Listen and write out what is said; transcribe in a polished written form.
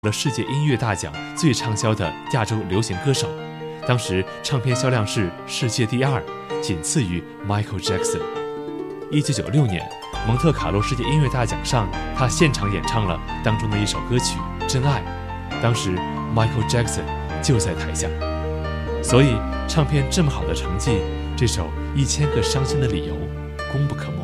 了世界音乐大奖最畅销的亚洲流行歌手，当时唱片销量是世界第2，仅次于 Michael Jackson。1996年，蒙特卡洛世界音乐大奖上，他现场演唱了当中的一首歌曲《真爱》，当时 Michael Jackson 就在台下。所以，唱片这么好的成绩，这首《1000个伤心的理由》功不可没。